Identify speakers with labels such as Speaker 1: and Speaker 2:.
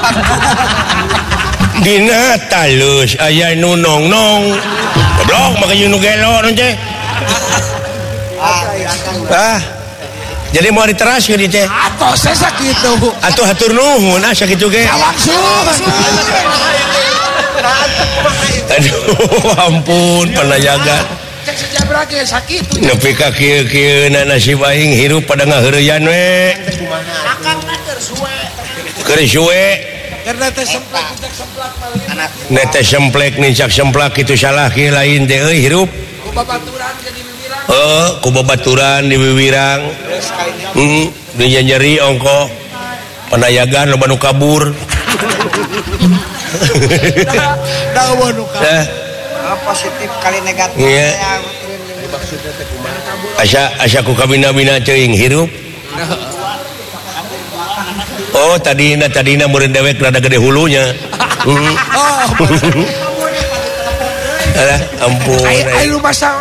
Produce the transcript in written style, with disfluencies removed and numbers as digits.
Speaker 1: dina talus aya nu nong-nong goblok make nu gelo nu teh jadi mau diteras ke teh
Speaker 2: atuh saya sakitu
Speaker 1: atuh hatur nuhun sakitu ge
Speaker 2: langsung
Speaker 1: aduh ampun panayagan
Speaker 2: cek sejabra ge sakitu
Speaker 1: nepi ka kieu-kieu nasib aing hirup pada ngaheureuyan we
Speaker 2: akang keur suwe
Speaker 1: keur suwe
Speaker 2: karena teh semplak malih
Speaker 1: nete semplek nincak semplak itu salah kieu lain teh euy hirup
Speaker 2: babaturan ke di bibirang
Speaker 1: ku babaturan di bibirang dinya nyeri ongko panayagan loba nu kabur
Speaker 2: dawa nu
Speaker 3: positif kali negatif
Speaker 1: iya asa ku kabina-bina ceuing hirup oh tadina meureun dewek rada gede hulunya alah ampun
Speaker 2: ai lu masa